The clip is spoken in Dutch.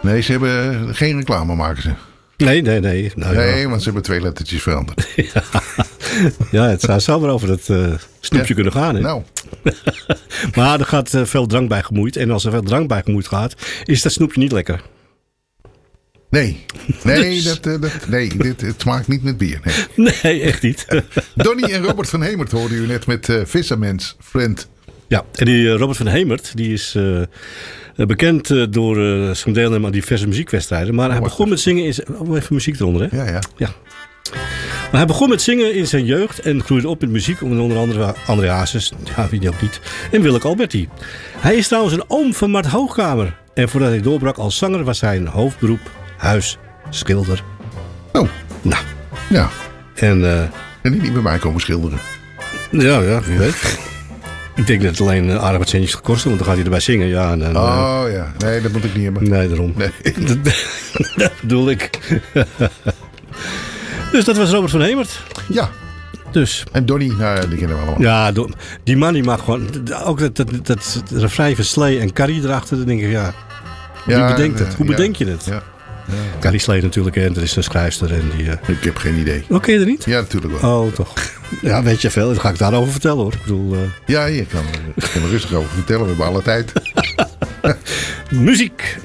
Nee, ze hebben geen reclame maken ze. Nee. Nee, want ze hebben 2 lettertjes veranderd. Ja, het zou wel over dat snoepje kunnen gaan. Hè? Nou. Maar er gaat veel drank bij gemoeid. En als er veel drank bij gemoeid gaat, is dat snoepje niet lekker. Nee, het smaakt niet met bier. Nee, echt niet. Donnie en Robert van Hemert hoorden u net met Visserman's Friend. Ja, en die Robert van Hemert, die is bekend door zijn deelnemen aan diverse muziekwedstrijden. Maar hij begon met zingen... even muziek eronder, hè? Ja. Maar hij begon met zingen in zijn jeugd en groeide op met muziek onder andere André Hazes, ja, wie die ook niet, en Willeke Alberti. Hij is trouwens een oom van Mart Hoogkamer. En voordat hij doorbrak als zanger was hij een hoofdberoep huisschilder. Oh. Nou. Ja. En niet bij mij komen schilderen. Ja, wie weet. Ik denk dat het alleen aardig wat centjes gekost, want dan gaat hij erbij zingen. Ja, en dan, ja, nee, dat moet ik niet hebben. Nee, daarom. Nee. Dat bedoel ik. Dus dat was Robert van Hemert. Ja. Dus. En Donnie, nou, die kennen we allemaal. Ja, die man die mag gewoon... Ook dat refrein van Slee en Carrie erachter, dan denk ik, ja... Wie bedenkt het? Hoe bedenk je het? Ja. Carrie Slee natuurlijk, en dat is een schrijfster. En die, Ik heb geen idee. Ken je er niet? Ja, natuurlijk wel. Oh, toch. Ja, weet je veel. Dan ga ik daarover vertellen, hoor. Ik bedoel... Ja, je kan er rustig over vertellen. We hebben alle tijd. Muziek.